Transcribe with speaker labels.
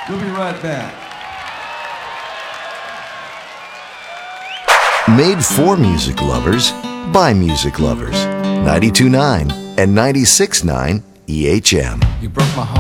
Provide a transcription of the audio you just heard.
Speaker 1: We'll be right back.
Speaker 2: Made for music lovers, by music lovers. 92.9 and 96.9 EHM.
Speaker 1: You broke my heart.